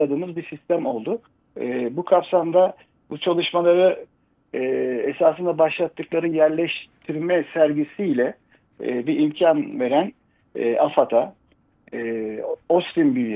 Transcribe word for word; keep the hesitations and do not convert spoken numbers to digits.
başladığımız bir sistem oldu. E, bu kapsamda bu çalışmaları e, esasında başlattıkları yerleştirme sergisiyle e, bir imkan veren e, AFAD'a, e, Austin